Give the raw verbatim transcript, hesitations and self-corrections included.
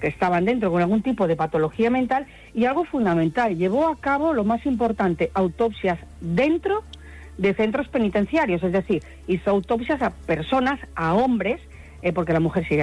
que estaban dentro con algún tipo de patología mental, y algo fundamental, llevó a cabo lo más importante, autopsias dentro de centros penitenciarios, es decir, hizo autopsias a personas, a hombres, eh, porque la mujer sigue